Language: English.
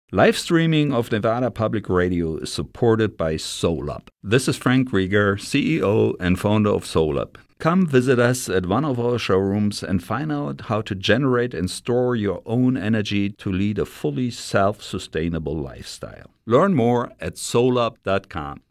Live streaming of Nevada Public Radio is supported by SolUp. This is Frank Rieger, CEO and founder of SolUp. Come visit us at one of our showrooms and find out how to generate and store your own energy to lead a fully self-sustainable lifestyle. Learn more at solup.com.